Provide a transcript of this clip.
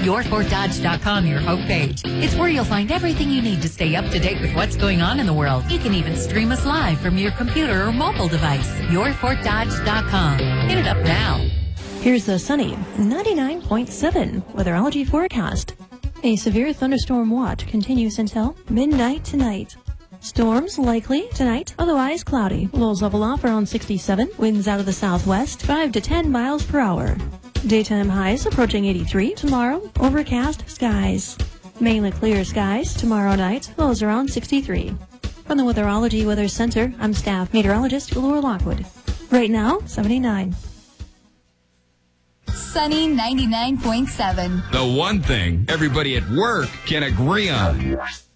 YourFortDodge.com, your homepage. It's where you'll find everything you need to stay up to date with what's going on in the world. You can even stream us live from your computer or mobile device. YourFortDodge.com. Hit it up now. Here's the sunny 99.7 weatherology forecast. A severe thunderstorm watch continues until midnight tonight. Storms likely tonight, otherwise cloudy. Lows level off around 67. Winds out of the southwest, 5 to 10 miles per hour. Daytime highs approaching 83. Tomorrow, overcast skies. Mainly clear skies tomorrow night. Lows around 63. From the Weatherology Weather Center, I'm staff meteorologist Laura Lockwood. Right now, 79. Sunny 99.7. The one thing everybody at work can agree on.